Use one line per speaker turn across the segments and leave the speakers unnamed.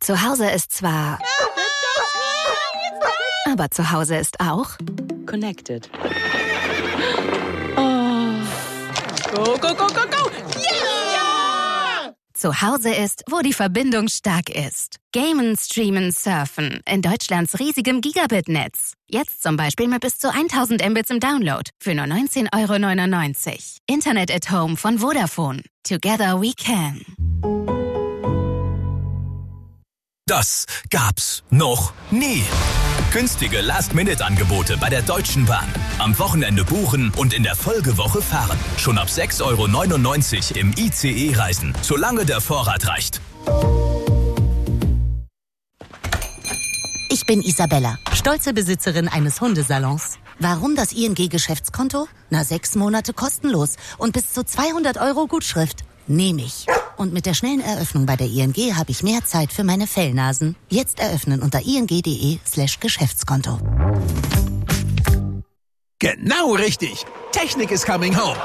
Zu Hause ist zwar... Aber zu Hause ist auch...
Connected.
Go, go, go, go, go! Yeah!
Zu Hause ist, wo die Verbindung stark ist. Gamen, streamen, surfen. In Deutschlands riesigem Gigabit-Netz. Jetzt zum Beispiel mit bis zu 1000 Mbits im Download. Für nur 19,99 €. Internet at Home von Vodafone. Together we can.
Das gab's noch nie. Günstige Last-Minute-Angebote bei der Deutschen Bahn. Am Wochenende buchen und in der Folgewoche fahren. Schon ab 6,99 € im ICE reisen, solange der Vorrat reicht.
Ich bin Isabella, stolze Besitzerin eines Hundesalons. Warum das ING-Geschäftskonto? 6 Monate kostenlos und bis zu 200 € Gutschrift. Nehme ich. Und mit der schnellen Eröffnung bei der ING habe ich mehr Zeit für meine Fellnasen. Jetzt eröffnen unter ing.de/Geschäftskonto.
Genau richtig. Technik is coming home.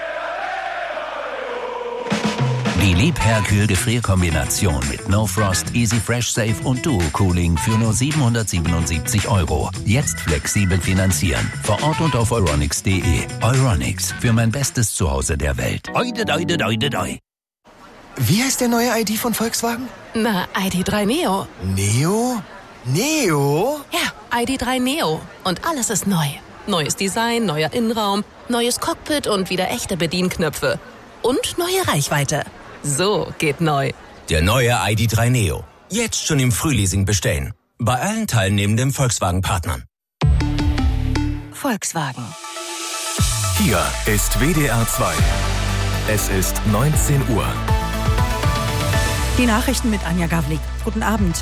Die Liebherr-Kühl-Gefrierkombination mit No Frost, Easy Fresh Safe und Duo Cooling für nur 777 €. Jetzt flexibel finanzieren. Vor Ort und auf euronics.de. Euronics, für mein bestes Zuhause der Welt. Oide, doide, doide, doi.
Wie heißt der neue ID von Volkswagen?
Na, ID.3 Neo.
Neo? Neo?
Ja, ID.3 Neo. Und alles ist neu. Neues Design, neuer Innenraum, neues Cockpit und wieder echte Bedienknöpfe. Und neue Reichweite. So geht neu.
Der neue ID.3 Neo. Jetzt schon im Frühleasing bestellen. Bei allen teilnehmenden Volkswagen-Partnern.
Volkswagen.
Hier ist WDR 2. Es ist 19 Uhr.
Die Nachrichten mit Anja Gavlik. Guten Abend.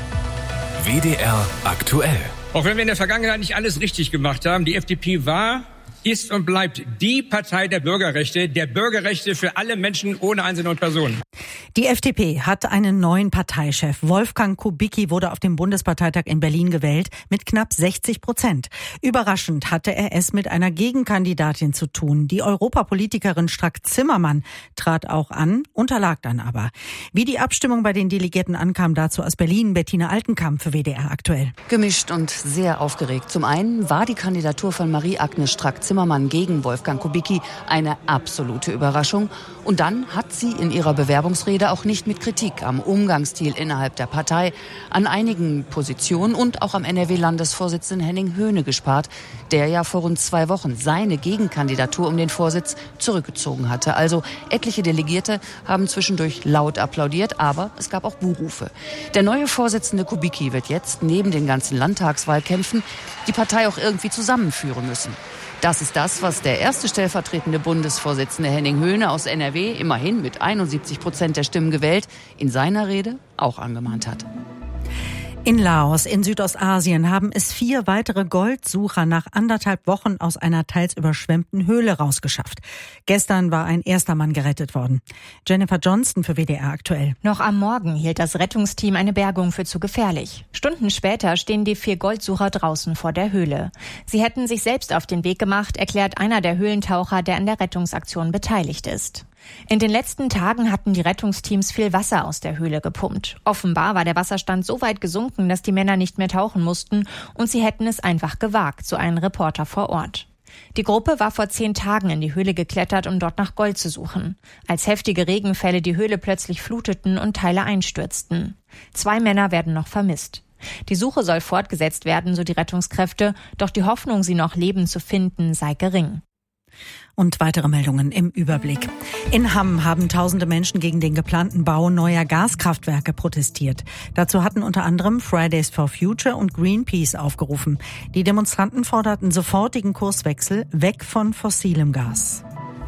WDR aktuell.
Auch wenn wir in der Vergangenheit nicht alles richtig gemacht haben, die FDP war, ist und bleibt die Partei der Bürgerrechte für alle Menschen ohne Einzelne und Personen.
Die FDP hat einen neuen Parteichef. Wolfgang Kubicki wurde auf dem Bundesparteitag in Berlin gewählt mit knapp 60%. Überraschend hatte er es mit einer Gegenkandidatin zu tun. Die Europapolitikerin Strack-Zimmermann trat auch an, unterlag dann aber. Wie die Abstimmung bei den Delegierten ankam, dazu aus Berlin Bettina Altenkamp für WDR aktuell.
Gemischt und sehr aufgeregt. Zum einen war die Kandidatur von Marie-Agnes Strack-Zimmermann gegen Wolfgang Kubicki eine absolute Überraschung. Und dann hat sie in ihrer Bewerbungsrede auch nicht mit Kritik am Umgangsstil innerhalb der Partei, an einigen Positionen und auch am NRW-Landesvorsitzenden Henning Höhne gespart, der ja vor rund 2 Wochen seine Gegenkandidatur um den Vorsitz zurückgezogen hatte. Also etliche Delegierte haben zwischendurch laut applaudiert, aber es gab auch Buhrufe. Der neue Vorsitzende Kubicki wird jetzt neben den ganzen Landtagswahlkämpfen die Partei auch irgendwie zusammenführen müssen. Das ist das, was der erste stellvertretende Bundesvorsitzende Henning Höhne aus NRW, immerhin mit 71% der Stimmen gewählt, in seiner Rede auch angemahnt hat.
In Laos, in Südostasien, haben es 4 weitere Goldsucher nach 1,5 Wochen aus einer teils überschwemmten Höhle rausgeschafft. Gestern war ein erster Mann gerettet worden. Jennifer Johnston für WDR aktuell.
Noch am Morgen hielt das Rettungsteam eine Bergung für zu gefährlich. Stunden später stehen die 4 Goldsucher draußen vor der Höhle. Sie hätten sich selbst auf den Weg gemacht, erklärt einer der Höhlentaucher, der an der Rettungsaktion beteiligt ist. In den letzten Tagen hatten die Rettungsteams viel Wasser aus der Höhle gepumpt. Offenbar war der Wasserstand so weit gesunken, dass die Männer nicht mehr tauchen mussten und sie hätten es einfach gewagt, so ein Reporter vor Ort. Die Gruppe war vor 10 Tagen in die Höhle geklettert, um dort nach Gold zu suchen. Als heftige Regenfälle die Höhle plötzlich fluteten und Teile einstürzten. 2 Männer werden noch vermisst. Die Suche soll fortgesetzt werden, so die Rettungskräfte, doch die Hoffnung, sie noch lebend zu finden, sei gering.
Und weitere Meldungen im Überblick. In Hamm haben tausende Menschen gegen den geplanten Bau neuer Gaskraftwerke protestiert. Dazu hatten unter anderem Fridays for Future und Greenpeace aufgerufen. Die Demonstranten forderten sofortigen Kurswechsel weg von fossilem Gas.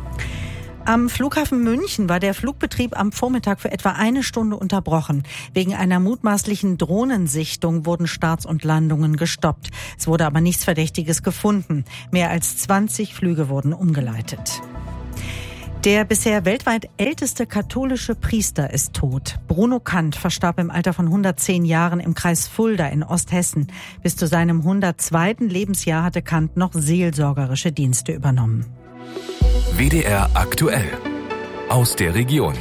Am Flughafen München war der Flugbetrieb am Vormittag für etwa 1 Stunde unterbrochen. Wegen einer mutmaßlichen Drohnensichtung wurden Starts und Landungen gestoppt. Es wurde aber nichts Verdächtiges gefunden. Mehr als 20 Flüge wurden umgeleitet. Der bisher weltweit älteste katholische Priester ist tot. Bruno Kant verstarb im Alter von 110 Jahren im Kreis Fulda in Osthessen. Bis zu seinem 102. Lebensjahr hatte Kant noch seelsorgerische Dienste übernommen.
WDR aktuell. Aus der Region.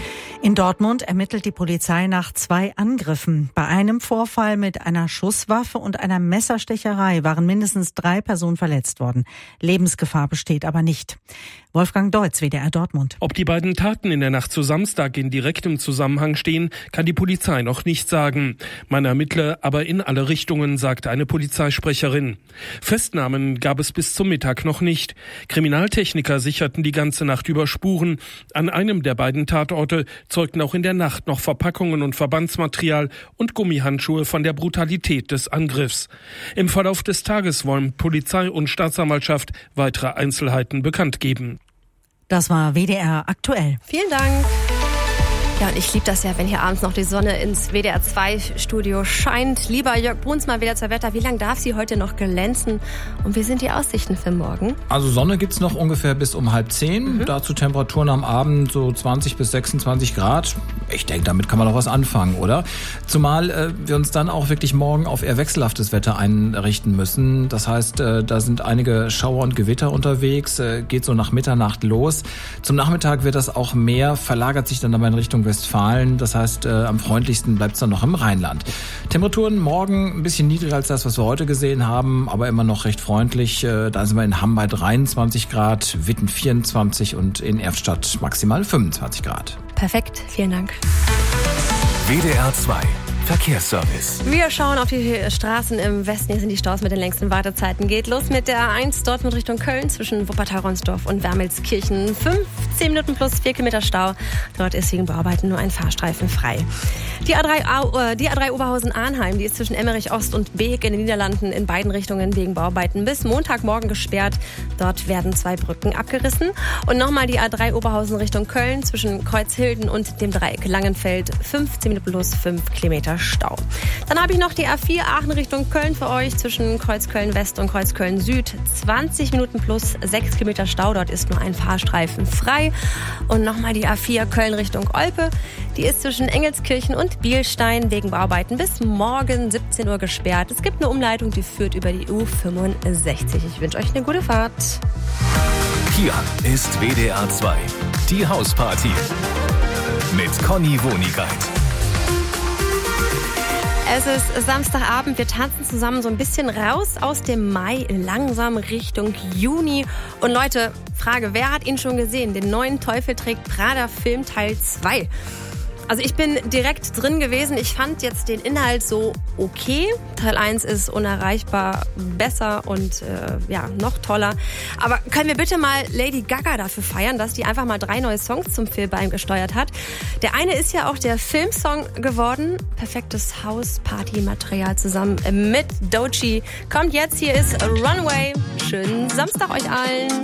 In Dortmund ermittelt die Polizei nach 2 Angriffen. Bei einem Vorfall mit einer Schusswaffe und einer Messerstecherei waren mindestens 3 Personen verletzt worden. Lebensgefahr besteht aber nicht. Wolfgang Deutz, WDR Dortmund.
Ob die beiden Taten in der Nacht zu Samstag in direktem Zusammenhang stehen, kann die Polizei noch nicht sagen. Man ermittle aber in alle Richtungen, sagte eine Polizeisprecherin. Festnahmen gab es bis zum Mittag noch nicht. Kriminaltechniker sicherten die ganze Nacht über Spuren. An einem der beiden Tatorte zeugten auch in der Nacht noch Verpackungen und Verbandsmaterial und Gummihandschuhe von der Brutalität des Angriffs. Im Verlauf des Tages wollen Polizei und Staatsanwaltschaft weitere Einzelheiten bekannt geben.
Das war WDR aktuell.
Vielen Dank. Ja, und ich liebe das ja, wenn hier abends noch die Sonne ins WDR-2-Studio scheint. Lieber Jörg Bruns, mal wieder zur Wetter. Wie lange darf sie heute noch glänzen? Und wie sind die Aussichten für morgen?
Also Sonne gibt's noch ungefähr bis um 9:30. Dazu Temperaturen am Abend so 20 bis 26 Grad. Ich denke, damit kann man auch was anfangen, oder? Zumal wir uns dann auch wirklich morgen auf eher wechselhaftes Wetter einrichten müssen. Das heißt, da sind einige Schauer und Gewitter unterwegs. Geht so nach Mitternacht los. Zum Nachmittag wird das auch mehr, verlagert sich dann aber in Richtung Westfalen. Das heißt, am freundlichsten bleibt es dann noch im Rheinland. Temperaturen morgen ein bisschen niedriger als das, was wir heute gesehen haben, aber immer noch recht freundlich. Da sind wir in Hamm bei 23 Grad, Witten 24 und in Erftstadt maximal 25 Grad.
Perfekt, vielen Dank.
WDR 2 Verkehrsservice.
Wir schauen auf die Straßen im Westen. Hier sind die Staus mit den längsten Wartezeiten. Geht los mit der A1 Dortmund Richtung Köln zwischen Wuppertal-Ronsdorf und Wermelskirchen. 15 Minuten plus 4 Kilometer Stau. Dort ist wegen Bauarbeiten nur ein Fahrstreifen frei. Die A3 Oberhausen-Arnheim, die ist zwischen Emmerich Ost und Beek in den Niederlanden in beiden Richtungen wegen Bauarbeiten bis Montagmorgen gesperrt. Dort werden 2 Brücken abgerissen. Und nochmal die A3 Oberhausen Richtung Köln zwischen Kreuzhilden und dem Dreieck Langenfeld. 15 Minuten plus 5 Kilometer Stau. Dann habe ich noch die A4 Aachen Richtung Köln für euch zwischen Kreuzköln West und Kreuzköln Süd. 20 Minuten plus 6 Kilometer Stau. Dort ist nur ein Fahrstreifen frei. Und nochmal die A4 Köln Richtung Olpe. Die ist zwischen Engelskirchen und Bielstein wegen Bauarbeiten bis morgen 17 Uhr gesperrt. Es gibt eine Umleitung, die führt über die U65. Ich wünsche euch eine gute Fahrt.
Hier ist WDR 2, die Hausparty mit Conny Wonigkeit.
Es ist Samstagabend, wir tanzen zusammen so ein bisschen raus aus dem Mai, langsam Richtung Juni. Und Leute, Frage, wer hat ihn schon gesehen? Den neuen Teufel trägt Prada Film Teil 2. Also ich bin direkt drin gewesen. Ich fand jetzt den Inhalt so okay. Teil 1 ist unerreichbar besser und noch toller. Aber können wir bitte mal Lady Gaga dafür feiern, dass die einfach mal 3 neue Songs zum Film beigesteuert hat. Der eine ist ja auch der Filmsong geworden. Perfektes Haus-Party-Material zusammen mit Doechii. Kommt jetzt, hier ist Runaway. Schönen Samstag euch allen.